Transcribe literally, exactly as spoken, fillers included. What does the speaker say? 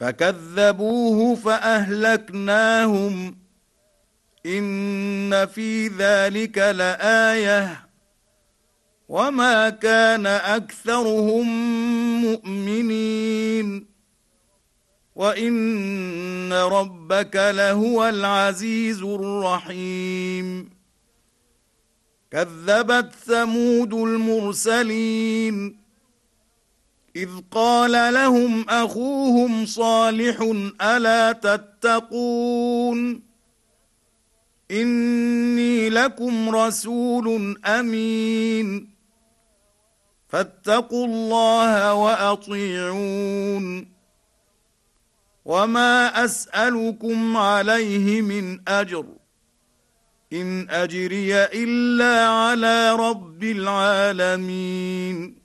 فكذبوه فأهلكناهم إن في ذلك لآية وما كان أكثرهم مؤمنين وإن ربك لهو العزيز الرحيم كذبت ثمود المرسلين إذ قال لهم أخوهم صالح ألا تتقون إني لكم رسول أمين فاتقوا الله وأطيعون وما أسألكم عليه من أجر إن أجري إلا على رب العالمين